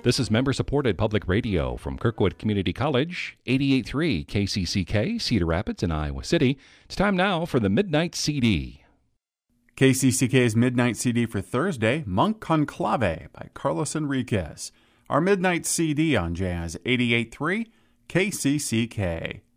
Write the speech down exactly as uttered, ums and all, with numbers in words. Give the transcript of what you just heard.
This is member-supported public radio from Kirkwood Community College, eighty-eight point three K C C K, Cedar Rapids in Iowa City. It's time now for the Midnight C D. K C C K's Midnight C D for Thursday, Monk Conclave by Carlos Enriquez. Our Midnight C D on Jazz eighty-eight point three K C C K.